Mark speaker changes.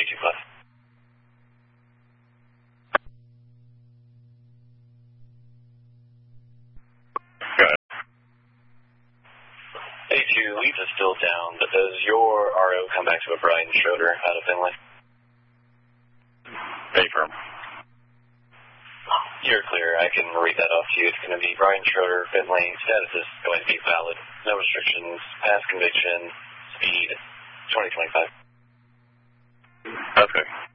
Speaker 1: 82 82 leads is still down, but does your RO come back to a Brian Schroeder out of Finley?
Speaker 2: Affirm.
Speaker 1: You're clear. I can read that off to you. It's going to be Brian Schroeder, Finley. Status is going to be valid. No restrictions. Past conviction. Speed. 2025.
Speaker 2: Okay.